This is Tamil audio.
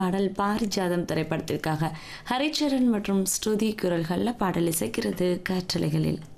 பாடல் பாரிஜாதம் திரைப்படத்திற்காக ஹரிச்சரன் மற்றும் ஸ்ருதி குரல்களில் பாடல் இசைக்கிறது காற்றலைகளில்.